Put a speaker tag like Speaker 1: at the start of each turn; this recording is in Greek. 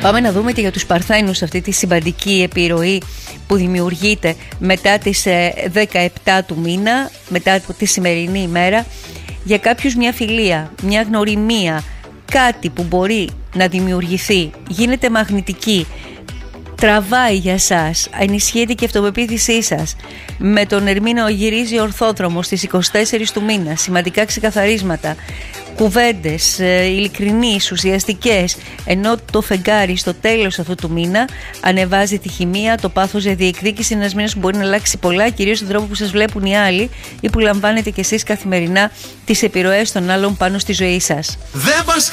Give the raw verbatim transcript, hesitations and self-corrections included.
Speaker 1: Πάμε να δούμε και για τους Παρθένους αυτή τη συμπαντική επιρροή που δημιουργείται μετά τις δεκαεπτά του μήνα, μετά από τη σημερινή ημέρα. Για κάποιους μια φιλία, μια γνωριμία, κάτι που μπορεί να δημιουργηθεί, γίνεται μαγνητική, τραβάει για σας, ενισχύεται και η αυτοπεποίθησή σας. Με τον Ερμήνο γυρίζει ορθόδρομο στις είκοσι τέσσερις του μήνα, σημαντικά ξεκαθαρίσματα, κουβέντες ειλικρινείς, ουσιαστικές, ενώ το φεγγάρι στο τέλος αυτού του μήνα ανεβάζει τη χημεία, το πάθος για διεκδίκηση. Είναι ένας μήνας που μπορεί να αλλάξει πολλά, κυρίως στον τρόπο που σας βλέπουν οι άλλοι ή που λαμβάνετε κι εσείς καθημερινά τις επιρροές των άλλων πάνω στη ζωή σας.